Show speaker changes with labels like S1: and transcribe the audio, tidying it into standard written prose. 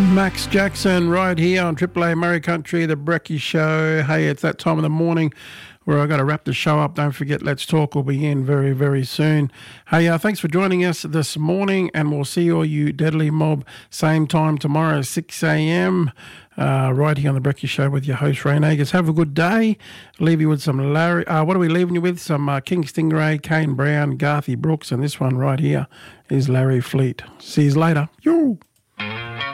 S1: Max Jackson right here on Triple A Murray Country, the Brekkie Show. Hey, it's that time of the morning where I've got to wrap the show up. Don't forget, Let's Talk will be in very, very soon. Hey, thanks for joining us this morning, and we'll see all you Deadly Mob same time tomorrow, 6 a.m, right here on the Brekkie Show with your host, Ray Nagus. Have a good day. Leave you with some Larry. What are we leaving you with? Some King Stingray, Kane Brown, Garthy Brooks, and this one right here is Larry Fleet. See you later. Yo!